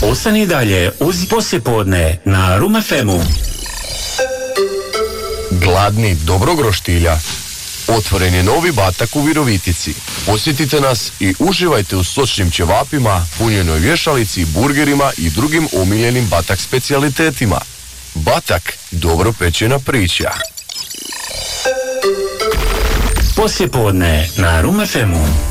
Ostani dalje uz poslijepodne na Room FM-u. Gladni dobrog roštilja? Otvoren je novi Batak u Virovitici. Posjetite nas i uživajte u sočnim ćevapima, punjenoj vješalici, burgerima i drugim omiljenim Batak specijalitetima. Batak, dobro pečena priča. Poslijepodne na Room FM-u.